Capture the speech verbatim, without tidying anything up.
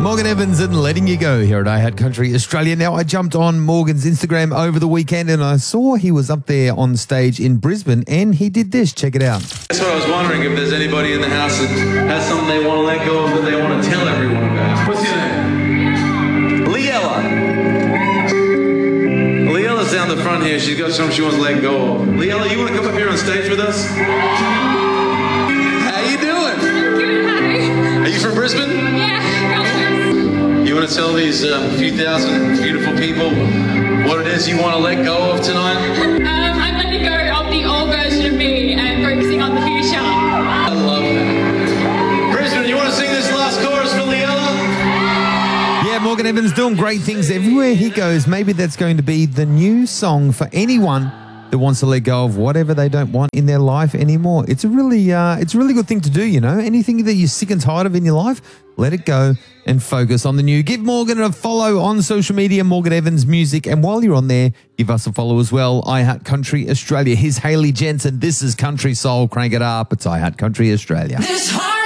Morgan Evans and Letting You Go here at I Had Country Australia. Now, I jumped on Morgan's Instagram over the weekend and I saw he was up there on stage in Brisbane and he did this. Check it out. That's what I was wondering, if there's anybody in the house that has something they want to let go of that they want to tell everyone about. What's your name? Leella. Leella's down the front here. She's got something she wants to let go of. Leella, you want to come up here on stage with us? How you doing? Good, hi. Are you from Brisbane? Yeah, You want to tell these um, few thousand beautiful people what it is you want to let go of tonight? um, I'm letting go of the old version of me and focusing on the future. I love that. Brisbane, you want to sing this last chorus for Leella? Yeah, Morgan Evans doing great things everywhere he goes. Maybe that's going to be the new song for anyone that wants to let go of whatever they don't want in their life anymore. It's a really, uh, it's a really good thing to do, you know. Anything that you're sick and tired of in your life, let it go and focus on the new. Give Morgan a follow on social media, Morgan Evans Music. And while you're on there, give us a follow as well. I Had Country Australia. Here's Haley Jensen. This is Country Soul. Crank it up. It's I Had Country Australia. This heart